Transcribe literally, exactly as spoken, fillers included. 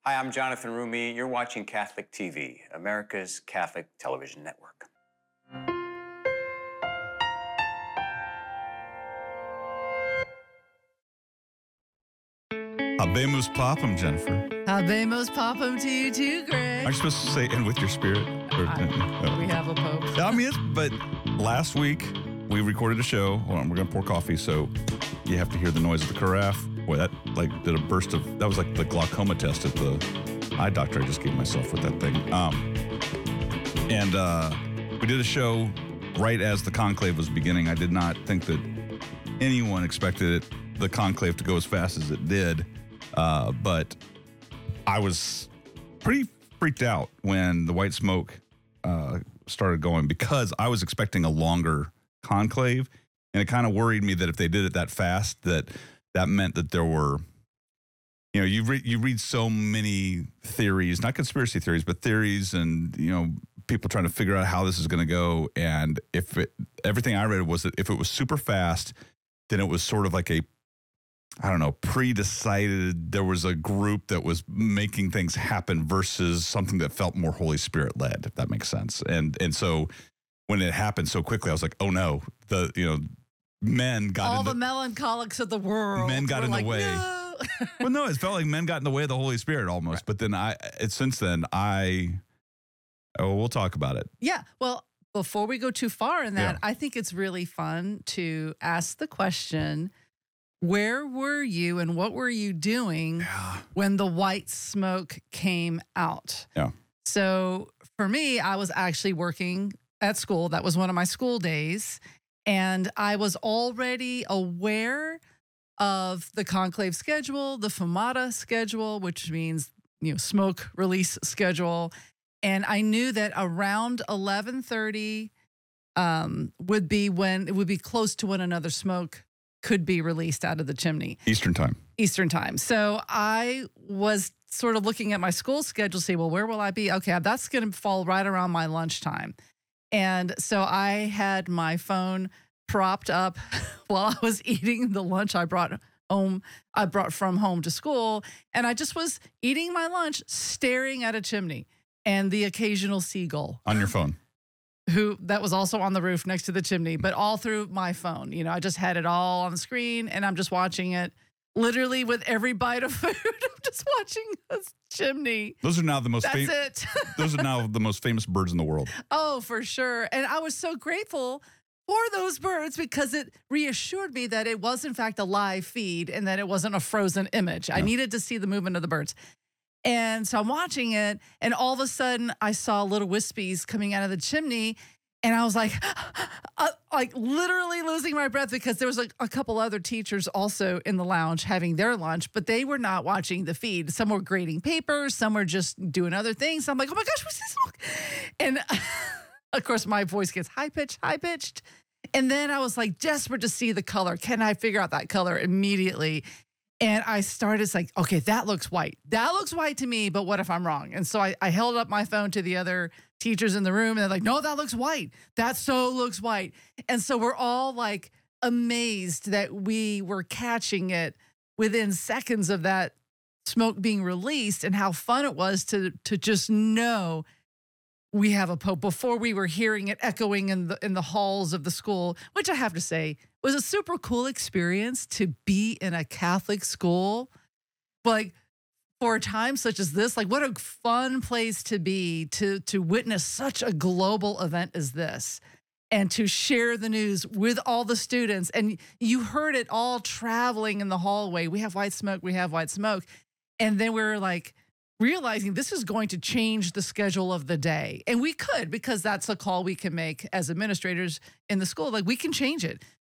Hi, I'm Jonathan Rumi. You're watching Catholic T V, America's Catholic Television Network. Habemus Papam, Jennifer. Habemus Papam to you too, Greg. Aren't you supposed to say "and with your spirit"? Or, I, we have a pope. I mean, it's, but last week we recorded a show. Hold on, we're gonna pour coffee, so you have to hear the noise of the carafe. Boy, that like did a burst of. That was like the glaucoma test at the eye doctor I just gave myself with that thing. Um, and uh, we did a show right as the conclave was beginning. I did not think that anyone expected it, the conclave to go as fast as it did. Uh, but I was pretty freaked out when the white smoke uh, started going because I was expecting a longer conclave, and it kind of worried me that if they did it that fast, that that meant that there were, you know, you re- you read so many theories, not conspiracy theories, but theories, and you know, people trying to figure out how this is going to go. And if it, everything I read was that if it was super fast, then it was sort of like a I don't know, pre-decided, there was a group that was making things happen versus something that felt more Holy Spirit led, if that makes sense. And and so when it happened so quickly, I was like, oh no, the, you know, men got All in the, the melancholics of the world. Men got were in like, the way. No. Well, no, it felt like men got in the way of the Holy Spirit almost. Right. But then I, it, since then, I, oh, we'll talk about it. Yeah. Well, before we go too far in that, Yeah. I think it's really fun to ask the question, where were you and what were you doing Yeah. when the white smoke came out? Yeah. So for me, I was actually working at school. That was one of my school days. And I was already aware of the conclave schedule, the FUMATA schedule, which means, you know, smoke release schedule. And I knew that around eleven thirty um, would be when it would be close to when another smoke could be released out of the chimney. Eastern time. Eastern time. So I was sort of looking at my school schedule, see, well, where will I be? Okay, that's going to fall right around my lunchtime. And so I had my phone propped up while I was eating the lunch I brought home, I brought from home to school. And I just was eating my lunch, staring at a chimney and the occasional seagull. On your phone. Who that was also on the roof next to the chimney, but all through my phone. You know, I just had it all on the screen and I'm just watching it literally with every bite of food. I'm just watching this chimney. Those are now the most That's fam- it. Those are now the most famous birds in the world. Oh, for sure. And I was so grateful for those birds because it reassured me that it was in fact a live feed and that it wasn't a frozen image. I Yeah. needed to see the movement of the birds. And so I'm watching it, and all of a sudden I saw little wispies coming out of the chimney, and I was like, uh, like literally losing my breath because there was a, a couple other teachers also in the lounge having their lunch, but they were not watching the feed. Some were grading papers, some were just doing other things. I'm like, oh my gosh, what's this? And of course, my voice gets high pitched, high pitched. And then I was like desperate to see the color. Can I figure out that color immediately? And I started like, okay, that looks white. That looks white to me, but what if I'm wrong? And so I, I held up my phone to the other teachers in the room, and they're like, no, that looks white. That so looks white. And so we're all like amazed that we were catching it within seconds of that smoke being released, and how fun it was to to just know we have a pope before we were hearing it echoing in the in the halls of the school, which I have to say was a super cool experience to be in a Catholic school. Like for a time such as this, like what a fun place to be to to witness such a global event as this and to share the news with all the students. And you heard it all traveling in the hallway. We have white smoke, we have white smoke. And then we were like, realizing this is going to change the schedule of the day. And we could, because that's a call we can make as administrators in the school. Like we can change it.